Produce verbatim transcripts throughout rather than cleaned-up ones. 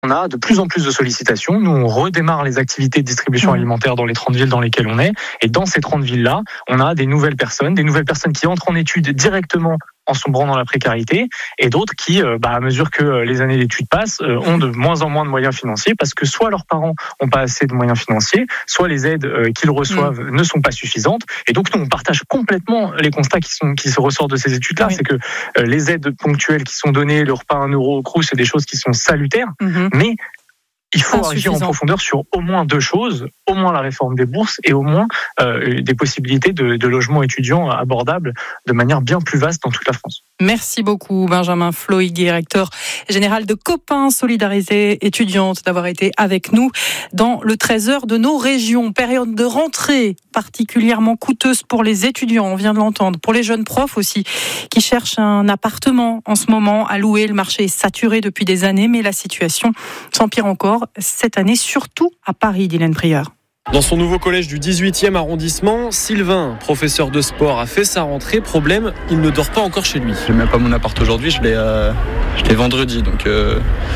On a de plus en plus de sollicitations. Nous, on redémarre les activités de distribution alimentaire dans les trente villes dans lesquelles on est. Et dans ces trente villes-là, on a des nouvelles personnes, des nouvelles personnes qui entrent en études directement en sombrant dans la précarité, et d'autres qui, bah, à mesure que les années d'études passent, ont de moins en moins de moyens financiers parce que soit leurs parents n'ont pas assez de moyens financiers, soit les aides qu'ils reçoivent mmh. ne sont pas suffisantes. Et donc, nous, on partage complètement les constats qui, sont, qui se ressortent de ces études-là. Oui. C'est que les aides ponctuelles qui sont données, le repas à un euro au Crous, c'est des choses qui sont salutaires, mmh. mais il faut agir en profondeur sur au moins deux choses, au moins la réforme des bourses et au moins euh, des possibilités de, de logements étudiants abordables de manière bien plus vaste dans toute la France. Merci beaucoup Benjamin Floyd, directeur général de Copains Solidarité étudiante, d'avoir été avec nous dans le treize heures de nos régions. Période de rentrée particulièrement coûteuse pour les étudiants, on vient de l'entendre, pour les jeunes profs aussi, qui cherchent un appartement en ce moment à louer. Le marché est saturé depuis des années, mais la situation s'empire encore cette année, surtout à Paris, Dylan Prieur. Dans son nouveau collège du dix-huitième arrondissement, Sylvain, professeur de sport, a fait sa rentrée. Problème, il ne dort pas encore chez lui. Je n'ai même pas mon appart aujourd'hui, je l'ai, euh, je l'ai vendredi, donc euh,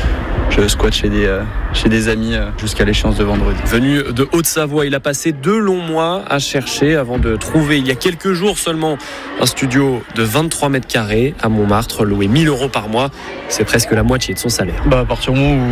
je squatte chez des, euh, chez des amis euh, jusqu'à l'échéance de vendredi. Venu de Haute-Savoie, il a passé deux longs mois à chercher avant de trouver, il y a quelques jours seulement, un studio de vingt-trois mètres carrés à Montmartre, loué mille euros par mois. C'est presque la moitié de son salaire. Bah, à partir du moment où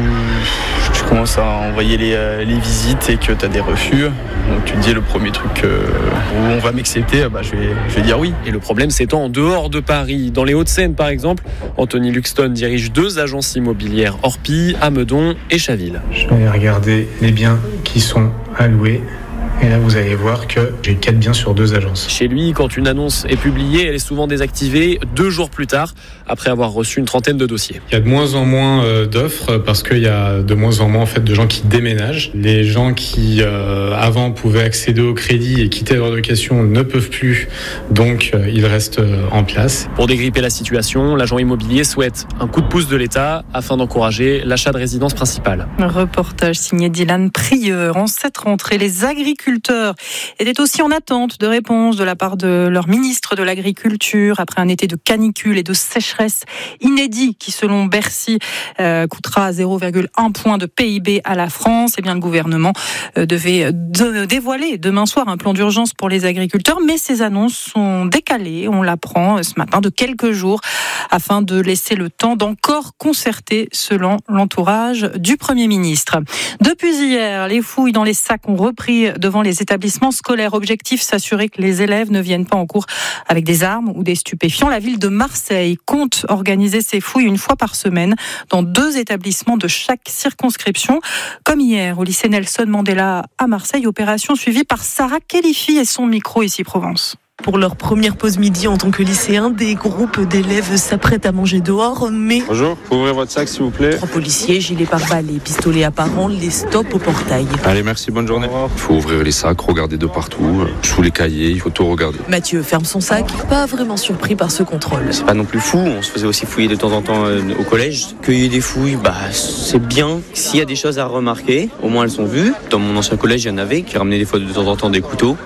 je commence à envoyer les, euh, les visites et que tu as des refus, donc tu te dis le premier truc euh, où on va m'accepter, bah, je, vais, je vais dire oui. Et le problème s'étend en dehors de Paris. Dans les Hauts-de-Seine par exemple, Anthony Luxton dirige deux agences immobilières, Orpi, à Meudon et Chaville. Je vais regarder les biens qui sont à louer. Et là, vous allez voir que j'ai quatre biens sur deux agences. Chez lui, quand une annonce est publiée, elle est souvent désactivée deux jours plus tard, après avoir reçu une trentaine de dossiers. Il y a de moins en moins d'offres parce qu'il y a de moins en moins en fait, de gens qui déménagent. Les gens qui, euh, avant, pouvaient accéder au crédit et quitter leur location ne peuvent plus, donc euh, ils restent en place. Pour dégripper la situation, l'agent immobilier souhaite un coup de pouce de l'État afin d'encourager l'achat de résidence principale. Reportage signé Dylan Prieur. En cette rentrée, les agriculteurs étaient aussi en attente de réponses de la part de leur ministre de l'Agriculture après un été de canicule et de sécheresse inédit qui, selon Bercy, euh, coûtera zéro virgule un point de P I B à la France. Eh bien, le gouvernement euh, devait de, dévoiler demain soir un plan d'urgence pour les agriculteurs, mais ces annonces sont décalées, on l'apprend ce matin, de quelques jours afin de laisser le temps d'encore concerter selon l'entourage du Premier ministre. Depuis hier, les fouilles dans les sacs ont repris devant les établissements scolaires. Objectif, s'assurer que les élèves ne viennent pas en cours avec des armes ou des stupéfiants. La ville de Marseille compte organiser ces fouilles une fois par semaine dans deux établissements de chaque circonscription. Comme hier au lycée Nelson Mandela à Marseille, opération suivie par Sarah Khelifi et son micro ici Provence. Pour leur première pause midi en tant que lycéens, des groupes d'élèves s'apprêtent à manger dehors, mais... Bonjour, vous pouvez ouvrir votre sac s'il vous plaît. Trois policiers, gilets pare-balles et pistolets apparents les stoppent au portail. Allez, merci, bonne journée. Il faut ouvrir les sacs, regarder de partout, sous les cahiers, il faut tout regarder. Mathieu ferme son sac, pas vraiment surpris par ce contrôle. C'est pas non plus fou, on se faisait aussi fouiller de temps en temps au collège. Qu'il y ait des fouilles, bah c'est bien. S'il y a des choses à remarquer, au moins elles sont vues. Dans mon ancien collège, il y en avait qui ramenaient des fois de temps en temps des couteaux.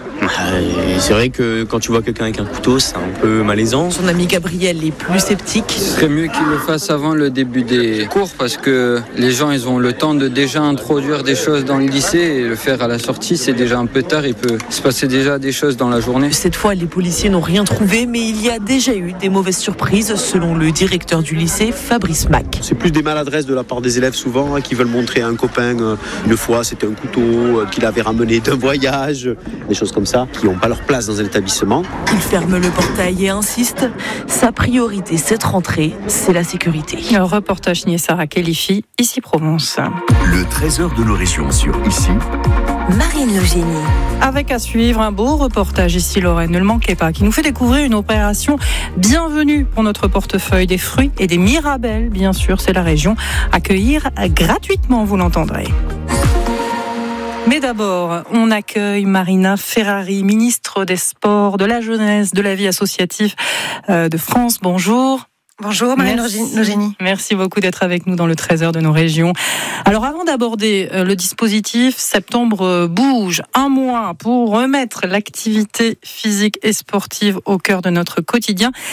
Et c'est vrai que quand tu vois quelqu'un avec un couteau, c'est un peu malaisant. Son ami Gabriel est plus sceptique. Ce serait mieux qu'il le fasse avant le début des cours parce que les gens ils ont le temps de déjà introduire des choses dans le lycée et le faire à la sortie, c'est déjà un peu tard, il peut se passer déjà des choses dans la journée. Cette fois, les policiers n'ont rien trouvé, mais il y a déjà eu des mauvaises surprises selon le directeur du lycée, Fabrice Mac. C'est plus des maladresses de la part des élèves souvent hein, qui veulent montrer à un copain euh, une fois c'était un couteau euh, qu'il avait ramené d'un voyage, des choses comme ça, qui n'ont pas leur place dans un établissement. Il ferme le portail et insiste, sa priorité cette rentrée, c'est la sécurité. Un reportage signé Sarah Khelifi, ici Provence. Le treize heures de nos régions sur ici. Marine Logénie. Avec à suivre un beau reportage ici, Lorraine, ne le manquez pas, qui nous fait découvrir une opération bienvenue pour notre portefeuille, des fruits et des mirabelles, bien sûr, c'est la région. Accueillir gratuitement, vous l'entendrez. Mais d'abord, on accueille Marina Ferrari, ministre des Sports, de la Jeunesse, de la vie associative de France. Bonjour. Bonjour Marine Logénie. Merci beaucoup d'être avec nous dans le treize heures de nos régions. Alors avant d'aborder le dispositif, septembre bouge, un mois pour remettre l'activité physique et sportive au cœur de notre quotidien.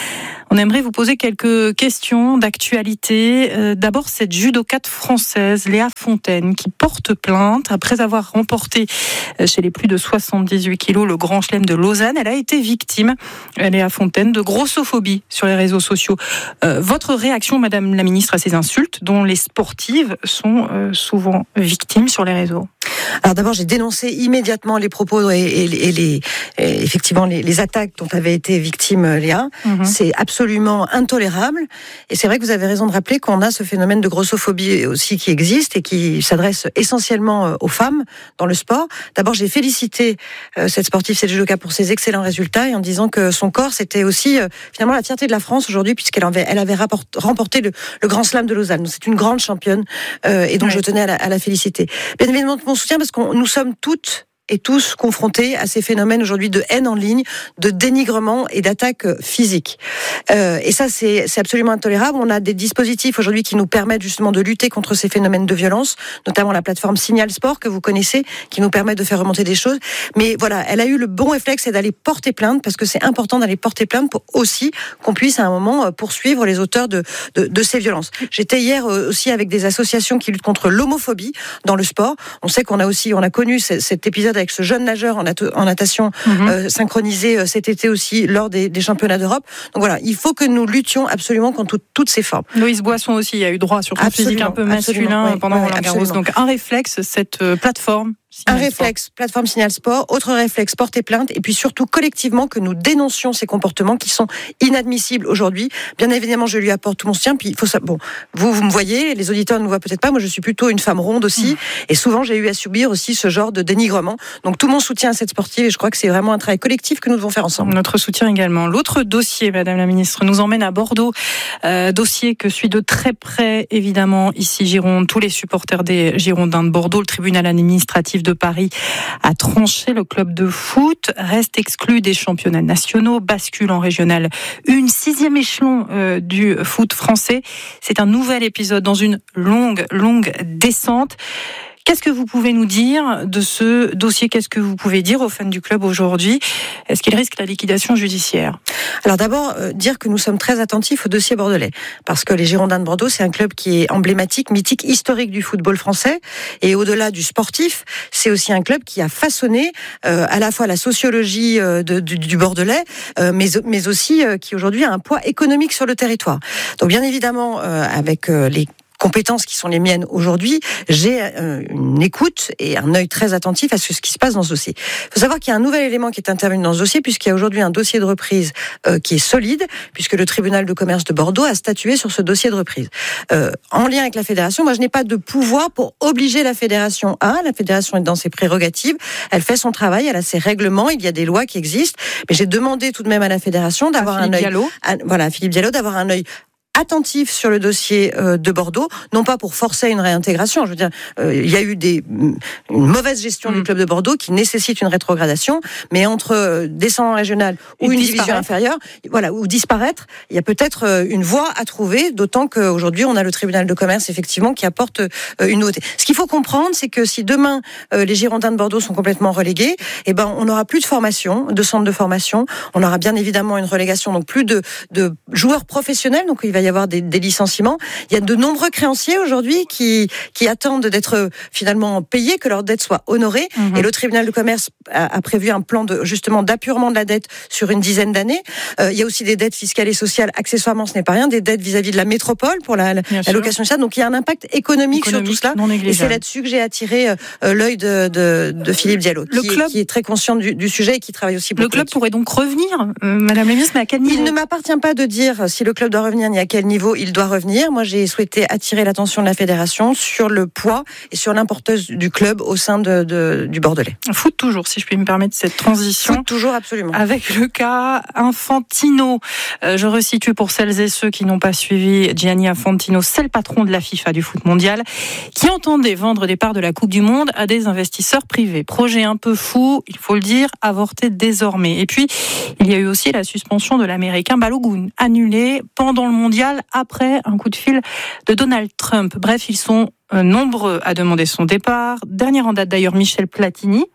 On aimerait vous poser quelques questions d'actualité. Euh, d'abord, cette judokate française, Léa Fontaine, qui porte plainte après avoir remporté chez les plus de soixante-dix-huit kilos le Grand Chelem de Lausanne. Elle a été victime, Léa Fontaine, de grossophobie sur les réseaux sociaux. Euh, votre réaction, Madame la Ministre, à ces insultes dont les sportives sont euh, souvent victimes sur les réseaux? Alors d'abord, j'ai dénoncé immédiatement les propos et, et, et les et effectivement les, les attaques dont avait été victime Léa. Mm-hmm. C'est absolument intolérable. Et c'est vrai que vous avez raison de rappeler qu'on a ce phénomène de grossophobie aussi qui existe et qui s'adresse essentiellement aux femmes dans le sport. D'abord, j'ai félicité euh, cette sportive, cette judoka, pour ses excellents résultats et en disant que son corps, c'était aussi euh, finalement la fierté de la France aujourd'hui, puisqu'elle avait, elle avait rapport, remporté le, le Grand Slam de Lausanne. Donc c'est une grande championne euh, et donc ouais. je tenais à la, à la féliciter. Bien évidemment, mon soutien, parce que nous sommes toutes et tous confrontés à ces phénomènes aujourd'hui de haine en ligne, de dénigrement et d'attaques physiques. Euh, et ça, c'est, c'est absolument intolérable. On a des dispositifs aujourd'hui qui nous permettent justement de lutter contre ces phénomènes de violence, notamment la plateforme Signal Sport que vous connaissez, qui nous permet de faire remonter des choses. Mais voilà, elle a eu le bon réflexe, c'est d'aller porter plainte, parce que c'est important d'aller porter plainte pour aussi qu'on puisse à un moment poursuivre les auteurs de, de, de ces violences. J'étais hier aussi avec des associations qui luttent contre l'homophobie dans le sport. On sait qu'on a aussi, on a connu cet épisode avec ce jeune nageur en, nat- en natation mmh. euh, synchronisé euh, cet été aussi lors des, des championnats d'Europe. Donc voilà, il faut que nous luttions absolument contre tout, toutes ces formes. Loïs Boisson aussi a eu droit sur son physique un peu masculin oui, pendant Roland Garros. Donc un réflexe, cette euh, plateforme. Un réflexe, plateforme Signal Sport, autre réflexe, porter plainte, et puis surtout collectivement que nous dénoncions ces comportements qui sont inadmissibles aujourd'hui. Bien évidemment, je lui apporte tout mon soutien. Puis il faut ça. Bon, vous, vous me voyez, les auditeurs ne me voient peut-être pas. Moi, je suis plutôt une femme ronde aussi, mmh. et souvent j'ai eu à subir aussi ce genre de dénigrement. Donc tout mon soutien à cette sportive, et je crois que c'est vraiment un travail collectif que nous devons faire ensemble. Notre soutien également. L'autre dossier, Madame la Ministre, nous emmène à Bordeaux. Euh, dossier que suit de très près, évidemment, ici Gironde, tous les supporters des Girondins de Bordeaux. Le tribunal administratif de Paris a tranché. Le club de foot reste exclu des championnats nationaux, bascule en régional une sixième échelon euh, du foot français. C'est un nouvel épisode dans une longue, longue descente. Qu'est-ce que vous pouvez nous dire de ce dossier? Qu'est-ce que vous pouvez dire aux fans du club aujourd'hui? Est-ce qu'il risque la liquidation judiciaire? Alors d'abord, euh, dire que nous sommes très attentifs au dossier bordelais, parce que les Girondins de Bordeaux, c'est un club qui est emblématique, mythique, historique du football français, et au-delà du sportif, c'est aussi un club qui a façonné euh, à la fois la sociologie euh, de, du, du Bordelais, euh, mais, mais aussi euh, qui aujourd'hui a un poids économique sur le territoire. Donc bien évidemment, euh, avec euh, les compétences qui sont les miennes aujourd'hui, j'ai euh, une écoute et un œil très attentif à ce qui se passe dans ce dossier. Il faut savoir qu'il y a un nouvel élément qui est intervenu dans ce dossier, puisqu'il y a aujourd'hui un dossier de reprise euh, qui est solide, puisque le tribunal de commerce de Bordeaux a statué sur ce dossier de reprise. Euh, en lien avec la fédération, moi je n'ai pas de pouvoir pour obliger la fédération à, la fédération est dans ses prérogatives, elle fait son travail, elle a ses règlements, il y a des lois qui existent, mais j'ai demandé tout de même à la fédération d'avoir un œil, à, voilà, Philippe Diallo, d'avoir un œil attentif sur le dossier euh, de Bordeaux, non pas pour forcer une réintégration. Je veux dire, euh, il y a eu des, une mauvaise gestion mmh. du club de Bordeaux qui nécessite une rétrogradation, mais entre euh, descendant régional ou une division inférieure, voilà, ou disparaître, il y a peut-être euh, une voie à trouver, d'autant qu'aujourd'hui on a le tribunal de commerce effectivement qui apporte euh, une nouveauté. Ce qu'il faut comprendre, c'est que si demain euh, les Girondins de Bordeaux sont complètement relégués, eh ben on n'aura plus de formation, de centre de formation, on aura bien évidemment une relégation, donc plus de, de joueurs professionnels, donc il va y avoir des, des licenciements. Il y a de nombreux créanciers aujourd'hui qui, qui attendent d'être finalement payés, que leur dette soit honorée. Mmh. Et le tribunal de commerce a, a prévu un plan de, justement d'apurement de la dette sur une dizaine d'années. Euh, il y a aussi des dettes fiscales et sociales, accessoirement ce n'est pas rien, des dettes vis-à-vis de la métropole pour la, la, la location sociale. Donc il y a un impact économique, économique sur tout cela. Et c'est là-dessus que j'ai attiré euh, l'œil de, de, de Philippe Diallo, qui, club, est, qui est très conscient du, du sujet et qui travaille aussi beaucoup. Le club pourrait donc revenir, euh, Madame la ministre, mais à quel niveau? Il ne m'appartient pas de dire si le club doit revenir ni à quel niveau il doit revenir. Moi, j'ai souhaité attirer l'attention de la fédération sur le poids et sur l'importance du club au sein de, de, du Bordelais. Foot toujours, si je puis me permettre cette transition. Foot toujours, absolument. Avec le cas Infantino. Euh, je resitue pour celles et ceux qui n'ont pas suivi Gianni Infantino, c'est le patron de la FIFA du foot mondial, qui entendait vendre des parts de la Coupe du Monde à des investisseurs privés. Projet un peu fou, il faut le dire, avorté désormais. Et puis, il y a eu aussi la suspension de l'Américain Balogun, annulée pendant le mondial après un coup de fil de Donald Trump. Bref, ils sont nombreux à demander son départ. Dernière en date d'ailleurs, Michel Platini,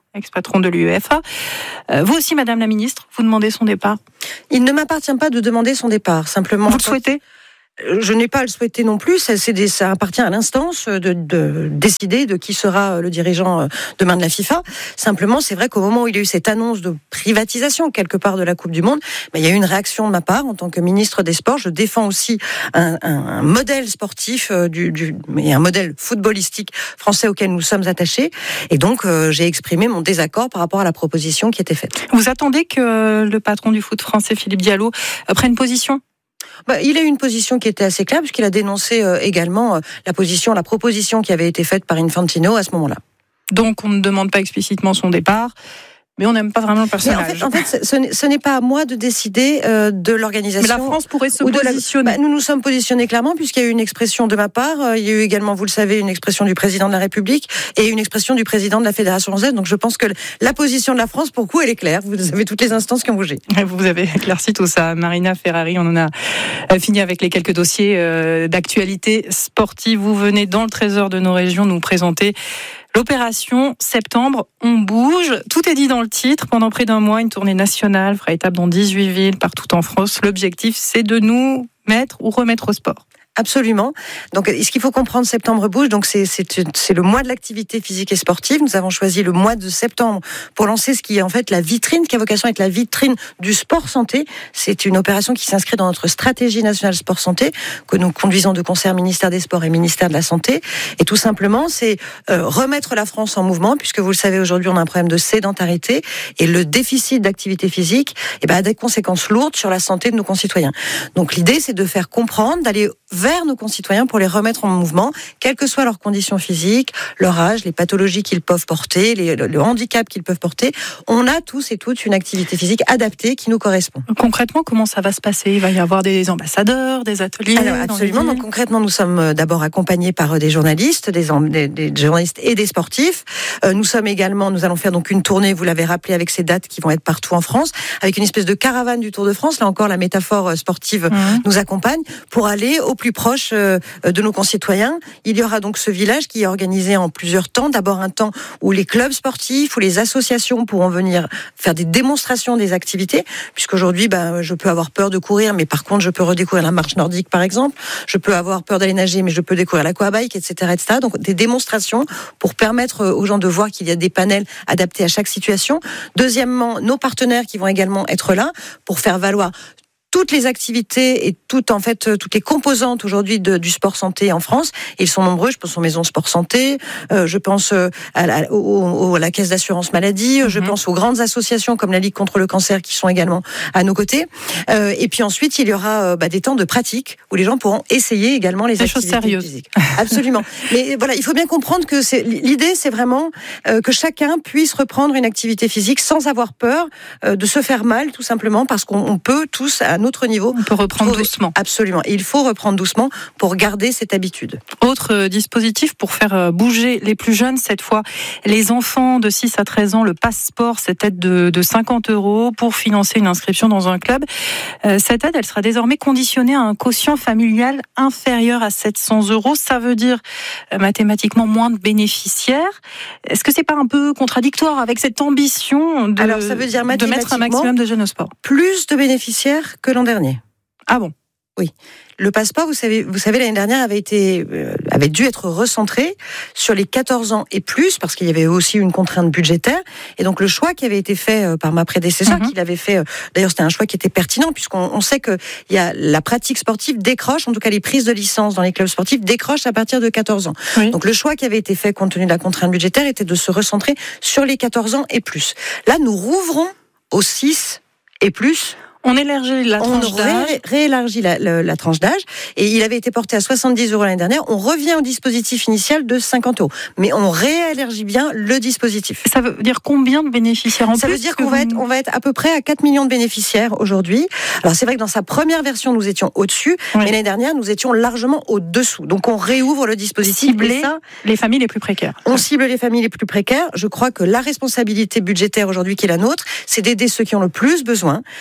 ex-patron de l'UEFA. Euh, vous aussi, Madame la Ministre, vous demandez son départ? Il ne m'appartient pas de demander son départ. Simplement, vous le souhaitez? Je n'ai pas à le souhaiter non plus. Ça, c'est des, ça appartient à l'instance de, de décider de qui sera le dirigeant demain de la FIFA. Simplement, c'est vrai qu'au moment où il y a eu cette annonce de privatisation quelque part de la Coupe du Monde, ben, il y a eu une réaction de ma part en tant que ministre des Sports. Je défends aussi un, un, un modèle sportif euh, du, du, et un modèle footballistique français auquel nous sommes attachés. Et donc, euh, j'ai exprimé mon désaccord par rapport à la proposition qui était faite. Vous attendez que le patron du foot français, Philippe Diallo, prenne position? Bah, il a eu une position qui était assez claire puisqu'il a dénoncé euh, également euh, la position, la proposition qui avait été faite par Infantino à ce moment-là. Donc on ne demande pas explicitement son départ, mais on n'aime pas vraiment le personnage. En fait, en fait ce, n'est, ce n'est pas à moi de décider euh, de l'organisation. Mais la France pourrait se positionner. La... Bah, nous nous sommes positionnés clairement puisqu'il y a eu une expression de ma part. Euh, il y a eu également, vous le savez, une expression du président de la République et une expression du président de la Fédération française. Donc je pense que la position de la France, pour le coup, elle est claire. Vous avez toutes les instances qui ont bougé. Vous avez éclairci tout ça. Marina Ferrari, on en a fini avec les quelques dossiers euh, d'actualité sportive. Vous venez dans le Trésor de nos régions nous présenter l'opération Septembre, on bouge. Tout est dit dans le titre. Pendant près d'un mois, une tournée nationale fera étape dans dix-huit villes partout en France. L'objectif, c'est de nous mettre ou remettre au sport. Absolument. Donc, ce qu'il faut comprendre, Septembre bouge. Donc, c'est, c'est, c'est le mois de l'activité physique et sportive. Nous avons choisi le mois de septembre pour lancer ce qui est en fait la vitrine, qui a vocation à être la vitrine du sport santé. C'est une opération qui s'inscrit dans notre stratégie nationale sport santé que nous conduisons de concert ministère des Sports et ministère de la Santé. Et tout simplement, c'est euh, remettre la France en mouvement, puisque vous le savez, aujourd'hui, on a un problème de sédentarité et le déficit d'activité physique, eh ben, a des conséquences lourdes sur la santé de nos concitoyens. Donc, l'idée, c'est de faire comprendre, d'aller vers nos concitoyens pour les remettre en mouvement, quelles que soient leurs conditions physiques, leur âge, les pathologies qu'ils peuvent porter, les, le, le handicap qu'ils peuvent porter. On a tous et toutes une activité phisique adaptée qui nous correspond. Concrètement, comment ça va se passer? Il va y avoir des ambassadeurs, des ateliers? Alors, absolument. Donc, concrètement, nous sommes d'abord accompagnés par des journalistes, des, des, des journalistes et des sportifs. Euh, nous sommes également, nous allons faire donc une tournée, vous l'avez rappelé, avec ces dates qui vont être partout en France, avec une espèce de caravane du Tour de France. Là encore, la métaphore sportive mmh. nous accompagne pour aller au plus proche de nos concitoyens. Il y aura donc ce village qui est organisé en plusieurs temps. D'abord un temps où les clubs sportifs ou les associations pourront venir faire des démonstrations des activités, puisqu'aujourd'hui, ben, je peux avoir peur de courir, mais par contre, je peux redécouvrir la marche nordique, par exemple. Je peux avoir peur d'aller nager, mais je peux découvrir l'aquabike, et cetera, et cetera. Donc, des démonstrations pour permettre aux gens de voir qu'il y a des panels adaptés à chaque situation. Deuxièmement, nos partenaires qui vont également être là pour faire valoir toutes les activités et toutes en fait toutes les composantes aujourd'hui de, du sport santé en France. Ils sont nombreux. Je pense aux maisons sport santé, euh, je pense à la, au, au, à la caisse d'assurance maladie, mm-hmm. je pense aux grandes associations comme la Ligue contre le cancer qui sont également à nos côtés. Euh, et puis ensuite il y aura euh, bah, des temps de pratique où les gens pourront essayer également les des activités choses sérieuses. Physiques. Absolument. Mais voilà, il faut bien comprendre que c'est, l'idée c'est vraiment euh, que chacun puisse reprendre une activité physique sans avoir peur euh, de se faire mal, tout simplement parce qu'on on peut tous à notre niveau. On peut reprendre trouver... doucement. Absolument. Et il faut reprendre doucement pour garder cette habitude. Autre dispositif pour faire bouger les plus jeunes, cette fois, les enfants de six à treize ans, le passeport, cette aide de, de cinquante euros pour financer une inscription dans un club. Euh, cette aide, elle sera désormais conditionnée à un quotient familial inférieur à sept cents euros. Ça veut dire euh, mathématiquement moins de bénéficiaires. Est-ce que c'est pas un peu contradictoire avec cette ambition de, Alors, ça veut dire de mettre un maximum de jeunes au sport? Plus de bénéficiaires que l'an dernier. Ah bon? Oui. Le passeport, vous savez, vous savez, l'année dernière avait été, euh, avait dû être recentré sur les quatorze ans et plus, parce qu'il y avait aussi une contrainte budgétaire. Et donc, le choix qui avait été fait euh, par ma prédécesseur, mm-hmm. qui l'avait fait, euh, d'ailleurs, c'était un choix qui était pertinent, puisqu'on on sait que il y a la pratique sportive décroche, en tout cas, les prises de licence dans les clubs sportifs décrochent à partir de quatorze ans. Oui. Donc, le choix qui avait été fait, compte tenu de la contrainte budgétaire, était de se recentrer sur les quatorze ans et plus. Là, nous rouvrons aux six et plus. On élargit la tranche on d'âge. Ré, réélargit la, la, la tranche d'âge et il avait été porté à soixante-dix euros l'année dernière. On revient au dispositif initial de cinquante euros. Mais on réélargit bien le dispositif. Ça veut dire combien de bénéficiaires en Ça plus? Ça veut dire qu'on vous... va, être, on va être à peu près à quatre millions de bénéficiaires aujourd'hui. Alors c'est vrai que dans sa première version, nous étions au-dessus, oui. mais l'année dernière, nous étions largement au-dessous. Donc on réouvre le dispositif. Cibler ça, les familles les plus précaires. On cible les familles les plus précaires. Je crois que la responsabilité budgétaire aujourd'hui qui est la nôtre, c'est d'aider ceux qui ont le plus besoin, en étant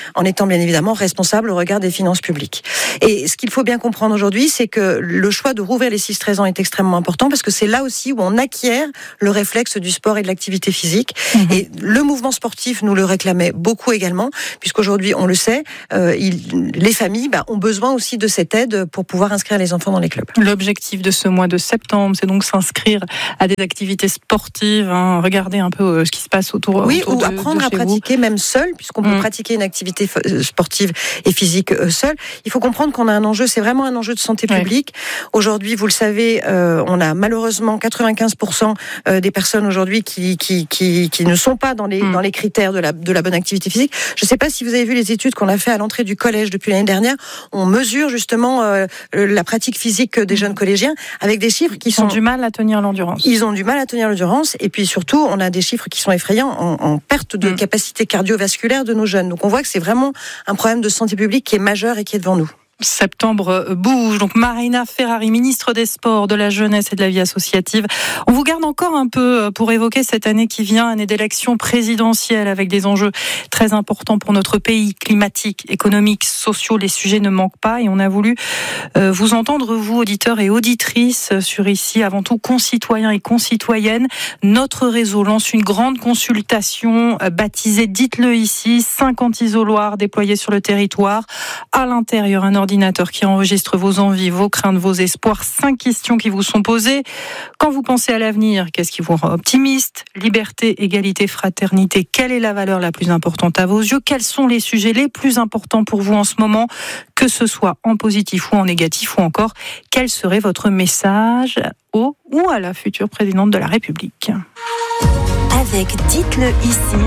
semble bien évidemment responsable au regard des finances publiques. Et ce qu'il faut bien comprendre aujourd'hui, c'est que le choix de rouvrir les six treize ans est extrêmement important parce que c'est là aussi où on acquiert le réflexe du sport et de l'activité physique. Mmh. Et le mouvement sportif nous le réclamait beaucoup également, puisqu'aujourd'hui, on le sait, euh, il, les familles bah, ont besoin aussi de cette aide pour pouvoir inscrire les enfants dans les clubs. L'objectif de ce mois de septembre, c'est donc s'inscrire à des activités sportives, hein, regarder un peu euh, ce qui se passe autour, oui, autour ou de, apprendre de à pratiquer vous. Même seul, puisqu'on peut mmh. pratiquer une activité f- sportive et physique euh, seul. Il faut comprendre qu'on a un enjeu, c'est vraiment un enjeu de santé publique. Ouais. Aujourd'hui, vous le savez, euh, on a malheureusement quatre-vingt-quinze pour cent des personnes aujourd'hui qui, qui, qui, qui ne sont pas dans les, mmh. dans les critères de la, de la bonne activité physique. Je ne sais pas si vous avez vu les études qu'on a fait à l'entrée du collège depuis l'année dernière. On mesure justement euh, la pratique physique des jeunes collégiens avec des chiffres qui Ils sont... ont du mal à tenir l'endurance. Ils ont du mal à tenir l'endurance. Et puis surtout, on a des chiffres qui sont effrayants en, en perte de mmh. capacité cardiovasculaire de nos jeunes. Donc on voit que c'est vraiment un problème de santé publique qui est majeur et qui est devant nous. Septembre bouge. Donc Marina Ferrari, ministre des Sports, de la Jeunesse et de la Vie associative. On vous garde encore un peu pour évoquer cette année qui vient, année d'élection présidentielle avec des enjeux très importants pour notre pays, climatiques, économiques, sociaux. Les sujets ne manquent pas et on a voulu vous entendre, vous, auditeurs et auditrices, sur ici, avant tout concitoyens et concitoyennes. Notre réseau lance une grande consultation baptisée Dites-le ici, cinquante isoloirs déployés sur le territoire. À l'intérieur, un ordinateur qui enregistre vos envies, vos craintes, vos espoirs. Cinq questions qui vous sont posées. Quand vous pensez à l'avenir, qu'est-ce qui vous rend optimiste ? Liberté, égalité, fraternité. Quelle est la valeur la plus importante à vos yeux ? Quels sont les sujets les plus importants pour vous en ce moment ? Que ce soit en positif ou en négatif, ou encore, quel serait votre message au ou à la future présidente de la République ? Avec Dites-le ici.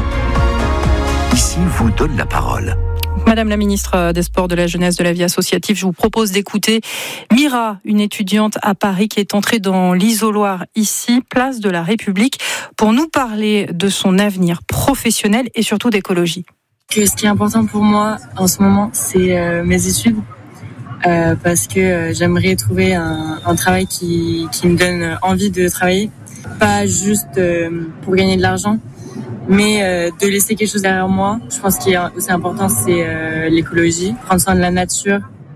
Ici vous donne la parole. Madame la ministre des Sports, de la Jeunesse, de la Vie associative, je vous propose d'écouter Mira, une étudiante à Paris qui est entrée dans l'isoloir ici, place de la République, pour nous parler de son avenir professionnel et surtout d'écologie. Que ce qui est important pour moi en ce moment, c'est euh, mes études, euh, parce que euh, j'aimerais trouver un, un travail qui, qui me donne envie de travailler, pas juste euh, pour gagner de l'argent, mais euh, de laisser quelque chose derrière moi. Je pense qu'il est aussi important, c'est euh, l'écologie, prendre soin de la nature,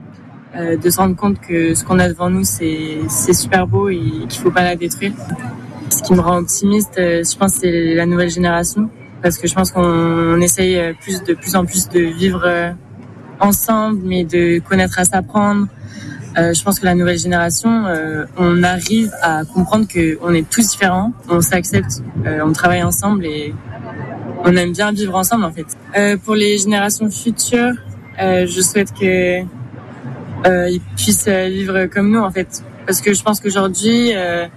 euh, de se rendre compte que ce qu'on a devant nous, c'est, c'est super beau et qu'il faut pas la détruire. Ce qui me rend optimiste, euh, je pense, c'est la nouvelle génération, parce que je pense qu'on on essaye plus de plus en plus de vivre euh, ensemble, mais de connaître à s'apprendre. Euh, je pense que la nouvelle génération, euh, on arrive à comprendre que on est tous différents, on s'accepte, euh, on travaille ensemble et on aime bien vivre ensemble en fait. Euh, pour les générations futures, euh, je souhaite que euh, ils puissent vivre comme nous en fait, parce que je pense qu'aujourd'hui euh,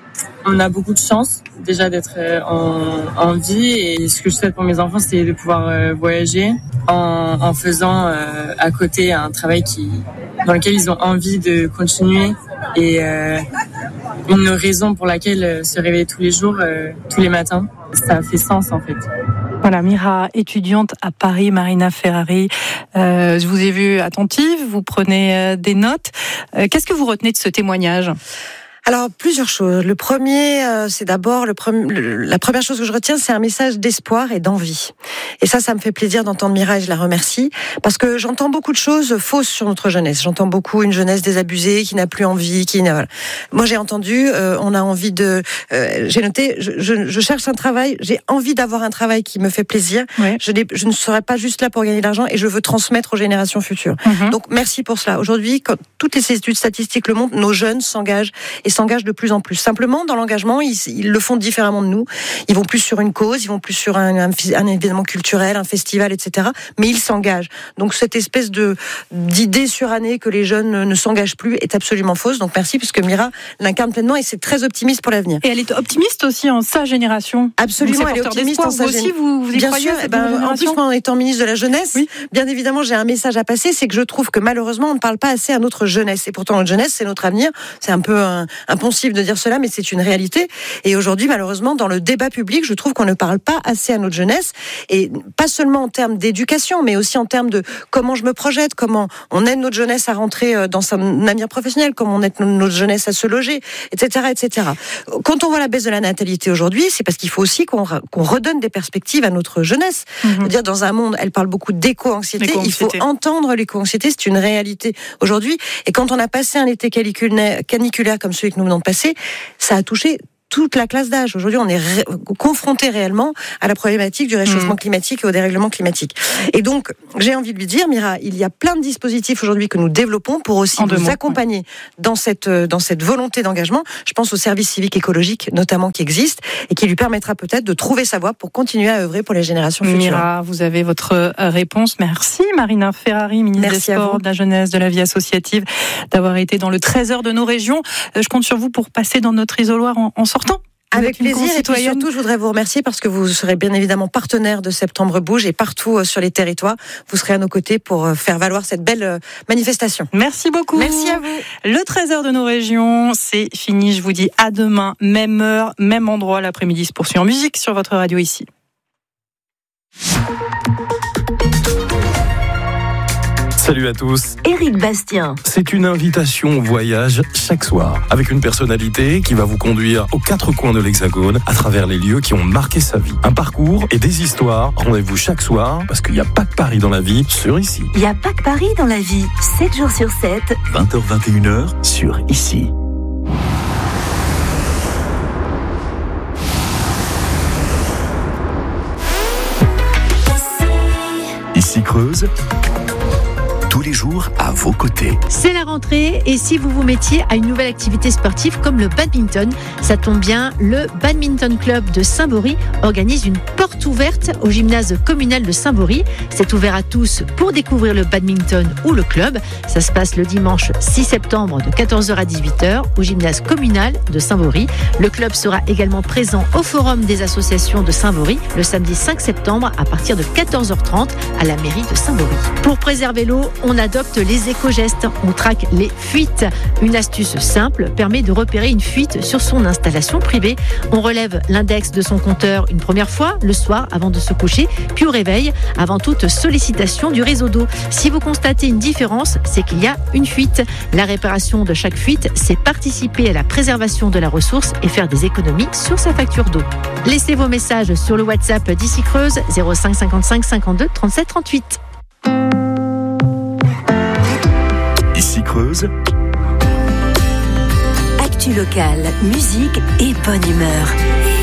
on a beaucoup de chance déjà d'être en, en vie, et ce que je souhaite pour mes enfants, c'est de pouvoir euh, voyager en, en faisant euh, à côté un travail qui dans lequel ils ont envie de continuer, et euh, une raison pour laquelle se réveiller tous les jours, euh, tous les matins, ça fait sens en fait. Voilà, Mira, étudiante à Paris, Marina Ferrari. Euh, je vous ai vu attentive, vous prenez euh, des notes. Euh, qu'est-ce que vous retenez de ce témoignage ? Alors, plusieurs choses. Le premier, euh, c'est d'abord, le pre- le, la première chose que je retiens, c'est un message d'espoir et d'envie. Et ça, ça me fait plaisir d'entendre Mira, et je la remercie, parce que j'entends beaucoup de choses fausses sur notre jeunesse. J'entends beaucoup une jeunesse désabusée, qui n'a plus envie, qui n'a... Voilà. Moi, j'ai entendu, euh, on a envie de... Euh, j'ai noté, je, je, je cherche un travail, j'ai envie d'avoir un travail qui me fait plaisir. Ouais. Je, je ne serai pas juste là pour gagner de l'argent, et je veux transmettre aux générations futures. Mm-hmm. Donc, merci pour cela. Aujourd'hui, quand toutes les études statistiques le montrent, nos jeunes s'engagent et s'engagent de plus en plus. Simplement, dans l'engagement, ils, ils le font différemment de nous. Ils vont plus sur une cause, ils vont plus sur un, un, un événement culturel, un festival, et cetera. Mais ils s'engagent. Donc, cette espèce de d'idée surannée que les jeunes ne s'engagent plus est absolument fausse. Donc, merci, puisque Mira l'incarne pleinement et c'est très optimiste pour l'avenir. Et elle est optimiste aussi en sa génération. Absolument, elle est optimiste en sa génération. Vous aussi, vous, vous y bien croyez sûr. Eh ben, en plus, moi, en étant ministre de la Jeunesse, oui. Bien évidemment, j'ai un message à passer, c'est que je trouve que malheureusement, on ne parle pas assez à notre jeunesse. Et pourtant, notre jeunesse, c'est notre avenir. C'est un peu un, impensif de dire cela, mais c'est une réalité. Et aujourd'hui, malheureusement, dans le débat public, je trouve qu'on ne parle pas assez à notre jeunesse, et pas seulement en termes d'éducation, mais aussi en termes de comment je me projette, comment on aide notre jeunesse à rentrer dans son avenir professionnel, comment on aide notre jeunesse à se loger, et cetera, et cetera. Quand on voit la baisse de la natalité aujourd'hui, c'est parce qu'il faut aussi qu'on, qu'on redonne des perspectives à notre jeunesse. Mmh. C'est-à-dire, dans un monde, elle parle beaucoup d'éco-anxiété, éco-anxiété. Il faut entendre l'éco-anxiété, c'est une réalité aujourd'hui. Et quand on a passé un été caniculaire, caniculaire comme celui que nous venons de passer, ça a touché toute la classe d'âge. Aujourd'hui, on est ré- confronté réellement à la problématique du réchauffement mmh. climatique et au dérèglement climatique. Et donc, j'ai envie de lui dire, Mira, il y a plein de dispositifs aujourd'hui que nous développons pour aussi nous mots, accompagner ouais. dans cette dans cette volonté d'engagement. Je pense au service civique écologique, notamment, qui existe et qui lui permettra peut-être de trouver sa voie pour continuer à œuvrer pour les générations futures. Mira, vous avez votre réponse. Merci, Marina Ferrari, ministre Merci des Sports, de la Jeunesse, de la vie associative, d'avoir été dans le trésor de nos régions. Je compte sur vous pour passer dans notre isoloir en, en sortant. Avec plaisir, et puis surtout, je voudrais vous remercier parce que vous serez bien évidemment partenaire de Septembre Bouge et partout sur les territoires, vous serez à nos côtés pour faire valoir cette belle manifestation. Merci beaucoup. Merci à vous. Le trésor de nos régions, c'est fini. Je vous dis à demain, même heure, même endroit. L'après-midi se poursuit en musique sur votre radio ici. Salut à tous. Éric Bastien. C'est une invitation au voyage chaque soir, avec une personnalité qui va vous conduire aux quatre coins de l'Hexagone, à travers les lieux qui ont marqué sa vie. Un parcours et des histoires. Rendez-vous chaque soir, parce qu'il n'y a pas que Paris dans la vie, sur Ici. Il n'y a pas que Paris dans la vie, sept jours sur sept. vingt heures vingt et une heures sur Ici. Ici Creuse. Tous les jours à vos côtés. C'est la rentrée et si vous vous mettiez à une nouvelle activité sportive comme le badminton, ça tombe bien, le Badminton Club de Saint-Bory organise une porte ouverte au gymnase communal de Saint-Bory. C'est ouvert à tous pour découvrir le badminton ou le club. Ça se passe le dimanche six septembre de quatorze heures à dix-huit heures au gymnase communal de Saint-Bory. Le club sera également présent au forum des associations de Saint-Bory le samedi cinq septembre à partir de quatorze heures trente à la mairie de Saint-Bory. Pour préserver l'eau, on adopte les éco-gestes. On traque les fuites. Une astuce simple permet de repérer une fuite sur son installation privée. On relève l'index de son compteur une première fois, le soir avant de se coucher, puis au réveil, avant toute sollicitation du réseau d'eau. Si vous constatez une différence, c'est qu'il y a une fuite. La réparation de chaque fuite, c'est participer à la préservation de la ressource et faire des économies sur sa facture d'eau. Laissez vos messages sur le WhatsApp d'Ici Creuse zéro cinq cinquante-cinq cinquante-deux trente-sept trente-huit. Ici Creuse. Actu locale, musique et bonne humeur.